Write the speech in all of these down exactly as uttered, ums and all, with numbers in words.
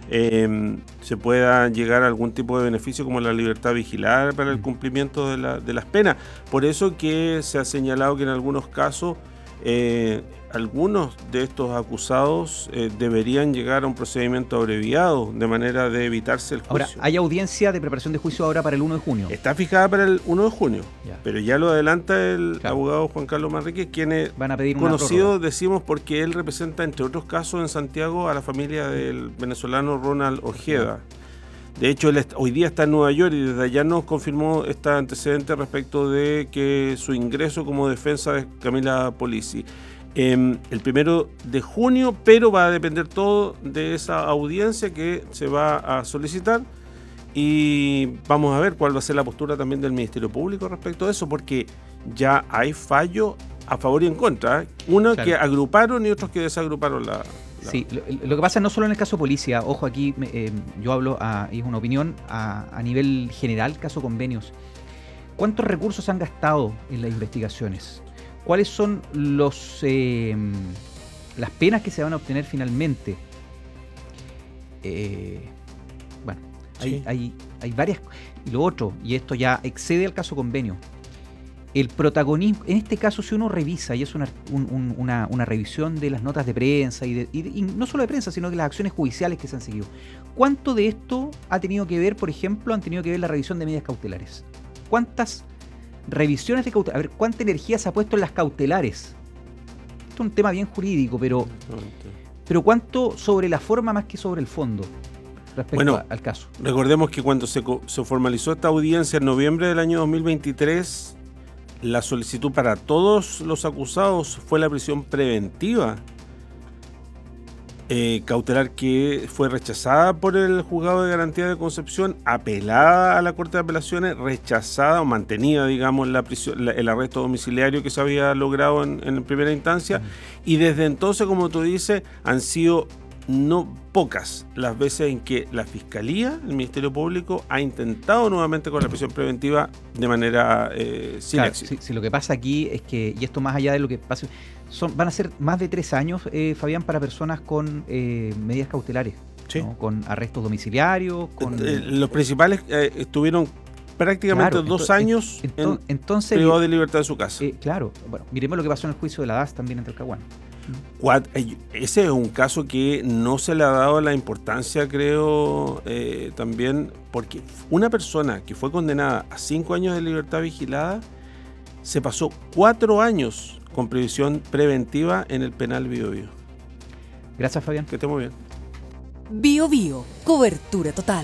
eh, se pueda llegar a algún tipo de beneficio como la libertad vigilada para el cumplimiento de, la, de las penas. Por eso que se ha señalado que en algunos casos eh, algunos de estos acusados eh, deberían llegar a un procedimiento abreviado de manera de evitarse el juicio. Ahora, ¿hay audiencia de preparación de juicio ahora para el uno de junio? Está fijada para el uno de junio, ya. Pero ya lo adelanta el claro. abogado Juan Carlos Manrique, quien es Van a pedir conocido, una decimos, porque él representa, entre otros casos, en Santiago a la familia del venezolano Ronald Ojeda. De hecho, él hoy día está en Nueva York y desde allá nos confirmó este antecedente respecto de que su ingreso como defensa de Camila Polizzi. Eh, el primero de junio, pero va a depender todo de esa audiencia que se va a solicitar y vamos a ver cuál va a ser la postura también del Ministerio Público respecto a eso, porque ya hay fallo a favor y en contra, ¿eh? Uno claro. que agruparon y otros que desagruparon la... la... Sí, lo, lo que pasa no solo en el caso Polizia, ojo aquí, eh, yo hablo, a, es una opinión a, a nivel general, caso convenios. ¿Cuántos recursos han gastado en las investigaciones? ¿Cuáles son los eh, las penas que se van a obtener finalmente? Eh, bueno, hay, sí. hay, hay varias... Y lo otro, y esto ya excede al caso convenio, el protagonismo, en este caso si uno revisa, y es una, un, un, una, una revisión de las notas de prensa, y, de, y, de, y no solo de prensa, sino de las acciones judiciales que se han seguido, ¿cuánto de esto ha tenido que ver, por ejemplo, han tenido que ver la revisión de medidas cautelares? ¿Cuántas revisiones de cautelares? A ver, ¿cuánta energía se ha puesto en las cautelares? Esto es un tema bien jurídico, pero, pero ¿cuánto sobre la forma más que sobre el fondo respecto bueno, a, al caso? Recordemos que cuando se, se formalizó esta audiencia en noviembre del año dos mil veintitrés, la solicitud para todos los acusados fue la prisión preventiva eh, cautelar, que fue rechazada por el juzgado de garantía de Concepción, apelada a la Corte de Apelaciones, rechazada o mantenida, digamos, la prisión, la, el arresto domiciliario que se había logrado en, en primera instancia, uh-huh. y desde entonces, como tú dices, han sido no pocas las veces en que la Fiscalía, el Ministerio Público, ha intentado nuevamente con la prisión preventiva de manera eh, sin claro, éxito. Si, si lo que pasa aquí es que, y esto más allá de lo que pasa, son, van a ser más de tres años, eh, Fabián, para personas con eh, medidas cautelares, sí. ¿no? Con arrestos domiciliarios, con... Eh, los principales eh, estuvieron prácticamente claro, dos ento, años ento, en entonces, privado de libertad de su casa. Eh, claro, bueno, miremos lo que pasó en el juicio de la D A S también en Talcahuano. Ese es un caso que no se le ha dado la importancia, creo, eh, también, porque una persona que fue condenada a cinco años de libertad vigilada se pasó cuatro años con prisión preventiva en el penal Bío Bío. Gracias, Fabián. Que esté muy bien. Bío Bío, cobertura total.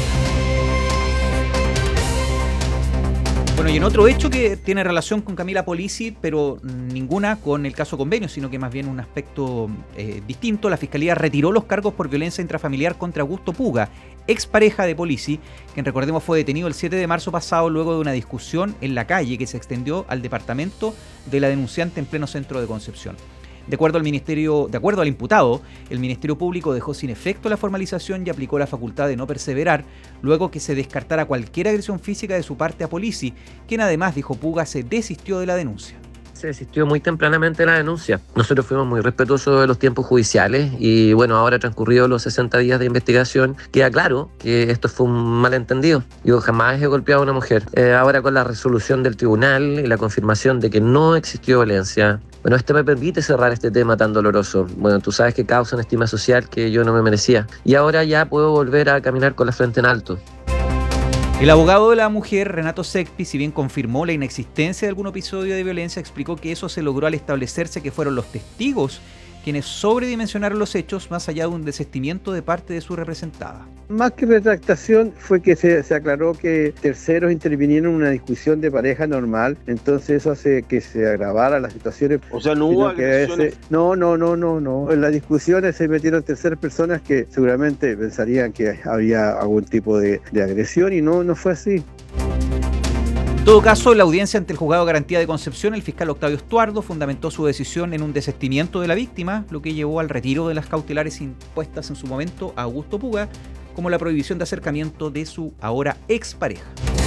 Bueno, y en otro hecho que tiene relación con Camila Polizzi, pero ninguna con el caso convenio, sino que más bien un aspecto eh, distinto, la Fiscalía retiró los cargos por violencia intrafamiliar contra Augusto Puga, expareja de Polizzi, quien recordemos fue detenido el siete de marzo pasado luego de una discusión en la calle que se extendió al departamento de la denunciante en pleno centro de Concepción. De acuerdo al ministerio, de acuerdo al imputado, el Ministerio Público dejó sin efecto la formalización y aplicó la facultad de no perseverar, luego que se descartara cualquier agresión física de su parte a Polizzi, quien además, dijo Puga, se desistió de la denuncia. Se desistió muy tempranamente de la denuncia. Nosotros fuimos muy respetuosos de los tiempos judiciales y bueno, ahora transcurridos los sesenta días de investigación, queda claro que esto fue un malentendido. Yo jamás he golpeado a una mujer. Eh, ahora con la resolución del tribunal y la confirmación de que no existió violencia, bueno, esto me permite cerrar este tema tan doloroso. Bueno, tú sabes que causa una estima social que yo no me merecía. Y ahora ya puedo volver a caminar con la frente en alto. El abogado de la mujer, Renato Secpi, si bien confirmó la inexistencia de algún episodio de violencia, explicó que eso se logró al establecerse que fueron los testigos quienes sobredimensionaron los hechos más allá de un desistimiento de parte de su representada. Más que retractación fue que se, se aclaró que terceros intervinieron en una discusión de pareja normal, entonces eso hace que se agravara las situaciones. O sea, no hubo agresiones. No, no, no, no, no. En las discusiones se metieron terceras personas que seguramente pensarían que había algún tipo de, de agresión y no, no fue así. En todo caso, en la audiencia ante el Juzgado de Garantía de Concepción, el fiscal Octavio Estuardo fundamentó su decisión en un desistimiento de la víctima, lo que llevó al retiro de las cautelares impuestas en su momento a Augusto Puga, como la prohibición de acercamiento de su ahora expareja.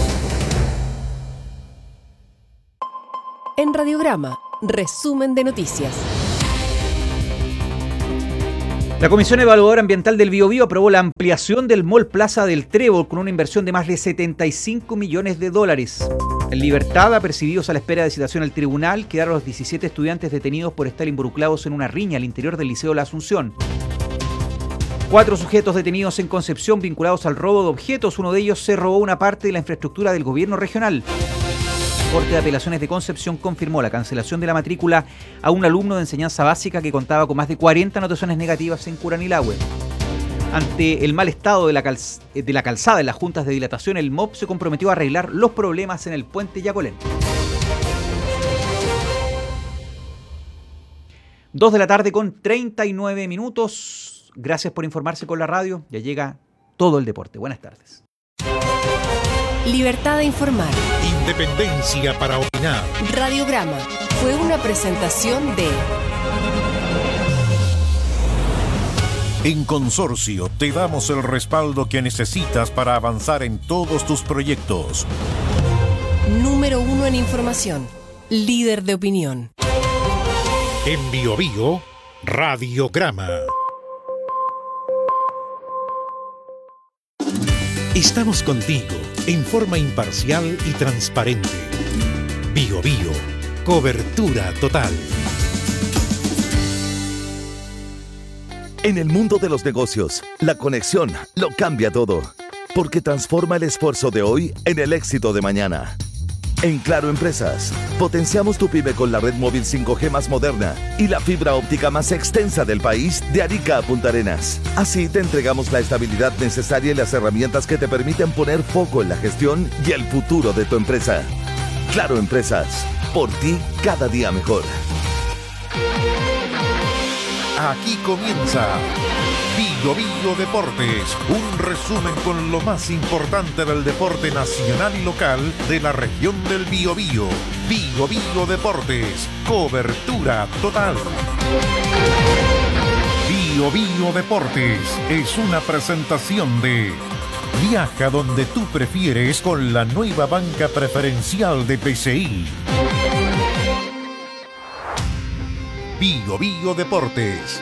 En Radiograma, resumen de noticias. La Comisión Evaluadora Ambiental del Biobío aprobó la ampliación del Mall Plaza del Trébol con una inversión de más de setenta y cinco millones de dólares. En libertad, apercibidos a la espera de citación al tribunal, quedaron los diecisiete estudiantes detenidos por estar involucrados en una riña al interior del Liceo La Asunción. Cuatro sujetos detenidos en Concepción vinculados al robo de objetos. Uno de ellos se robó una parte de la infraestructura del gobierno regional. La Corte de Apelaciones de Concepción confirmó la cancelación de la matrícula a un alumno de enseñanza básica que contaba con más de cuarenta anotaciones negativas en Curanilahue. Ante el mal estado de la, calz- de la calzada en las juntas de dilatación, el M O P se comprometió a arreglar los problemas en el puente Yacolén. Dos de la tarde con treinta y nueve minutos. Gracias por informarse con la radio. Ya llega todo el deporte. Buenas tardes. Libertad de informar. Independencia para opinar. Radiograma fue una presentación de... En Consorcio te damos el respaldo que necesitas para avanzar en todos tus proyectos. Número uno en información. Líder de opinión. En Biobío, Radiograma. Estamos contigo en forma imparcial y transparente. Biobío, cobertura total. En el mundo de los negocios, la conexión lo cambia todo, porque transforma el esfuerzo de hoy en el éxito de mañana. En Claro Empresas, potenciamos tu pyme con la red móvil cinco G más moderna y la fibra óptica más extensa del país de Arica a Punta Arenas. Así te entregamos la estabilidad necesaria y las herramientas que te permiten poner foco en la gestión y el futuro de tu empresa. Claro Empresas, por ti cada día mejor. Aquí comienza Biobío Deportes, un resumen con lo más importante del deporte nacional y local de la región del Biobío. Biobío Deportes, cobertura total. Biobío Deportes es una presentación de Viaja donde tú prefieres con la nueva banca preferencial de P C I. Biobío Deportes.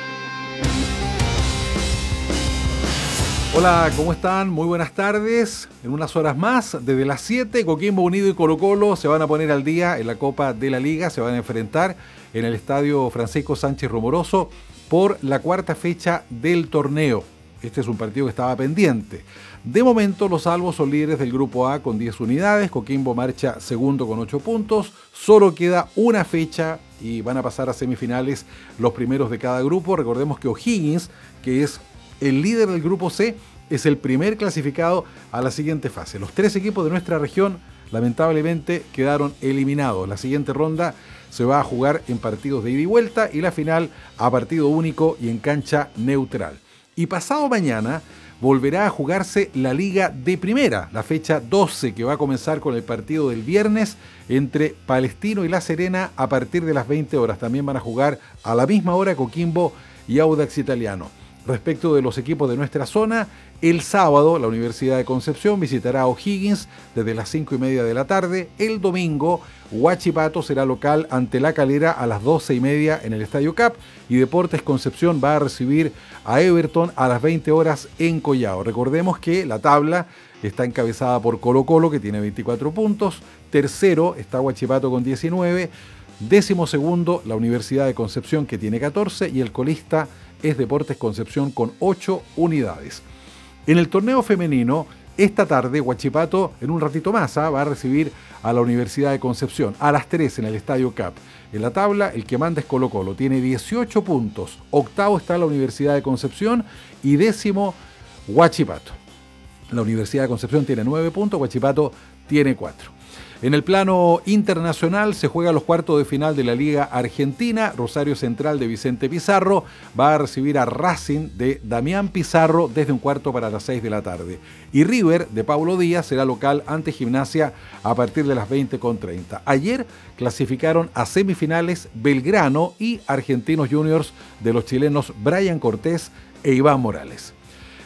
Hola, ¿cómo están? Muy buenas tardes. En unas horas más, desde las siete, Coquimbo Unido y Colo-Colo se van a poner al día en la Copa de la Liga. Se van a enfrentar en el Estadio Francisco Sánchez Romoroso por la cuarta fecha del torneo. Este es un partido que estaba pendiente. De momento, los Albos son líderes del Grupo A con diez unidades. Coquimbo marcha segundo con ocho puntos. Solo queda una fecha y van a pasar a semifinales los primeros de cada grupo. Recordemos que O'Higgins, que es el líder del Grupo C, es el primer clasificado a la siguiente fase. Los tres equipos de nuestra región, lamentablemente, quedaron eliminados. La siguiente ronda se va a jugar en partidos de ida y vuelta y la final a partido único y en cancha neutral. Y pasado mañana volverá a jugarse la Liga de Primera, la fecha doce, que va a comenzar con el partido del viernes entre Palestino y La Serena a partir de las veinte horas. También van a jugar a la misma hora Coquimbo y Audax Italiano. Respecto de los equipos de nuestra zona, el sábado la Universidad de Concepción visitará a O'Higgins desde las cinco y media de la tarde. El domingo, Huachipato será local ante La Calera a las doce y media en el Estadio Cap. Y Deportes Concepción va a recibir a Everton a las veinte horas en Collao. Recordemos que la tabla está encabezada por Colo-Colo, que tiene veinticuatro puntos. Tercero está Huachipato con diecinueve. Décimo segundo, la Universidad de Concepción, que tiene catorce. Y el colista es Deportes Concepción con ocho unidades. En el torneo femenino, esta tarde, Huachipato, en un ratito más, ¿eh? va a recibir a la Universidad de Concepción a las tres en el Estadio Cap. En la tabla, el que manda es Colo-Colo, tiene dieciocho puntos. Octavo está la Universidad de Concepción y décimo, Huachipato. La Universidad de Concepción tiene nueve puntos, Huachipato tiene cuatro. En el plano internacional se juegan los cuartos de final de la Liga Argentina. Rosario Central de Vicente Pizarro va a recibir a Racing de Damián Pizarro desde un cuarto para las seis de la tarde. Y River de Paulo Díaz será local ante Gimnasia a partir de las veinte con treinta. Ayer clasificaron a semifinales Belgrano y Argentinos Juniors de los chilenos Brian Cortés e Iván Morales.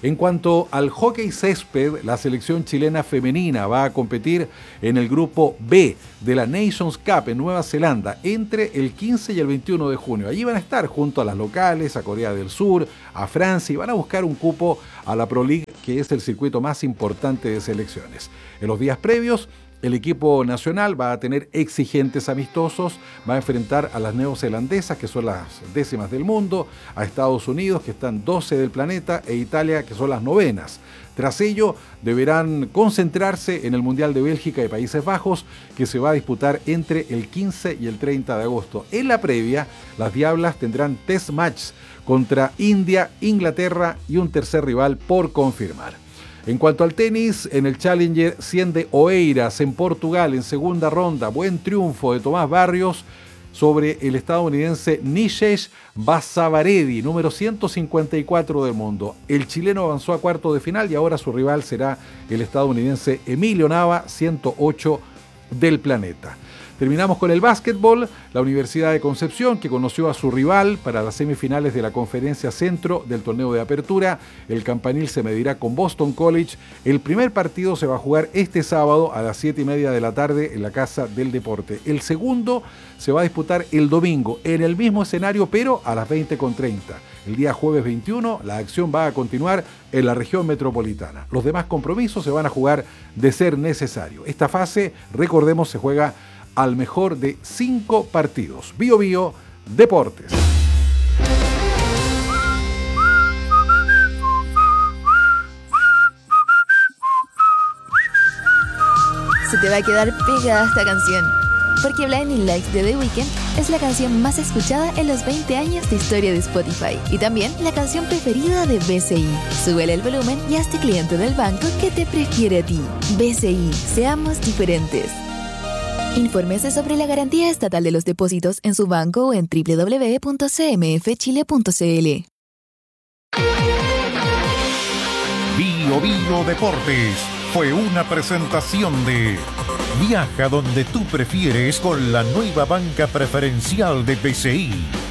En cuanto al hockey césped, la selección chilena femenina va a competir en el grupo B de la Nations Cup en Nueva Zelanda entre el quince y el veintiuno de junio. Allí van a estar junto a las locales, a Corea del Sur, a Francia, y van a buscar un cupo a la Pro League, que es el circuito más importante de selecciones. En los días previos, el equipo nacional va a tener exigentes amistosos, va a enfrentar a las neozelandesas, que son las décimas del mundo, a Estados Unidos, que están doce del planeta, e Italia, que son las novenas. Tras ello, deberán concentrarse en el Mundial de Bélgica y Países Bajos, que se va a disputar entre el quince y el treinta de agosto. En la previa, las Diablas tendrán test match contra India, Inglaterra y un tercer rival por confirmar. En cuanto al tenis, en el Challenger cien de Oeiras en Portugal, en segunda ronda, buen triunfo de Tomás Barrios sobre el estadounidense Nishesh Basavaredi, número ciento cincuenta y cuatro del mundo. El chileno avanzó a cuarto de final y ahora su rival será el estadounidense Emilio Nava, ciento ocho del planeta. Terminamos con el básquetbol. La Universidad de Concepción, que conoció a su rival para las semifinales de la Conferencia Centro del torneo de apertura. El campanil se medirá con Boston College. El primer partido se va a jugar este sábado a las siete y media de la tarde en la Casa del Deporte. El segundo se va a disputar el domingo en el mismo escenario, pero a las veinte con treinta. El día jueves veintiuno, la acción va a continuar en la región metropolitana. Los demás compromisos se van a jugar de ser necesario. Esta fase, recordemos, se juega al mejor de cinco partidos. Bio Bio Deportes. Se te va a quedar pegada esta canción, porque Blinding Lights de The Weeknd es la canción más escuchada en los veinte años de historia de Spotify y también la canción preferida de B C I. Súbele el volumen y hazte cliente del banco que te prefiere a ti. B C I, seamos diferentes. Infórmese sobre la garantía estatal de los depósitos en su banco o en doble u doble u doble u punto c m f chile punto c l. Bio Bio Deportes fue una presentación de Viaja donde tú prefieres con la nueva banca preferencial de B C I.